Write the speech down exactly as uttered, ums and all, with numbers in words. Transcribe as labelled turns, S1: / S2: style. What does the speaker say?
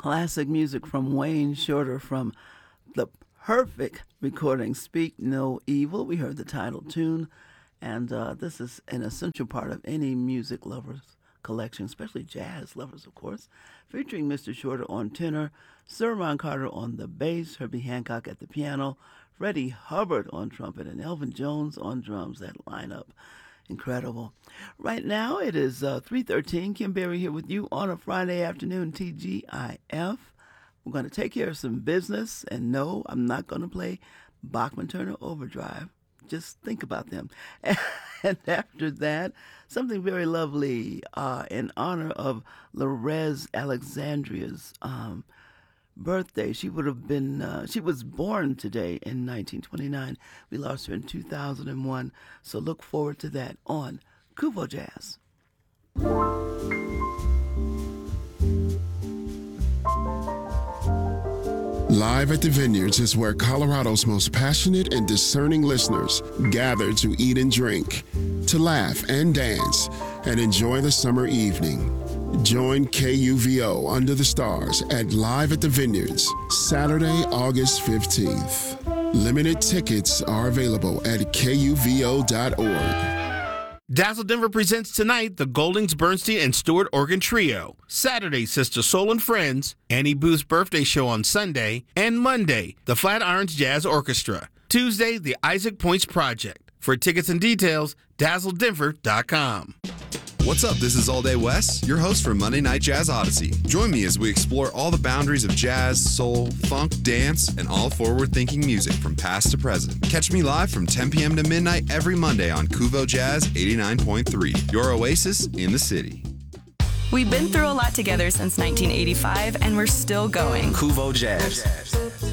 S1: Classic music from Wayne Shorter from the perfect recording, Speak No Evil. We heard the title tune, and uh, this is an essential part of any music lover's collection, especially jazz lovers, of course, featuring Mister Shorter on tenor, Sir Ron Carter on the bass, Herbie Hancock at the piano, Freddie Hubbard on trumpet, and Elvin Jones on drums. That lineup, incredible. Right now, it is uh, three thirteen. Kim Berry here with you on a Friday afternoon, T G I F. We're going to take care of some business, and no, I'm not going to play Bachman Turner Overdrive. Just think about them. And after that, something very lovely uh, in honor of Lorez Alexandria's um, birthday. She would have been, uh, she was born today in nineteen twenty-nine. We lost her in two thousand one. So look forward to that on Kuvo Jazz.
S2: Live at the Vineyards is where Colorado's most passionate and discerning listeners gather to eat and drink, to laugh and dance, and enjoy the summer evening. Join K U V O Under the Stars at Live at the Vineyards, Saturday, August fifteenth. Limited tickets are available at K U V O dot org.
S3: Dazzle Denver presents tonight the Goldings, Bernstein, and Stewart Organ Trio. Saturday, Sister Soul and Friends, Annie Booth's birthday show on Sunday, and Monday, the Flatirons Jazz Orchestra. Tuesday, the Isaac Points Project. For tickets and details, dazzle denver dot com.
S4: What's up? This is All Day Wes, your host for Monday Night Jazz Odyssey. Join me as we explore all the boundaries of jazz, soul, funk, dance, and all forward-thinking music from past to present. Catch me live from ten p.m. to midnight every Monday on Kuvo Jazz eighty-nine point three, your oasis in the city.
S5: We've been through a lot together since nineteen eighty-five, and we're still going.
S6: Kuvo Jazz.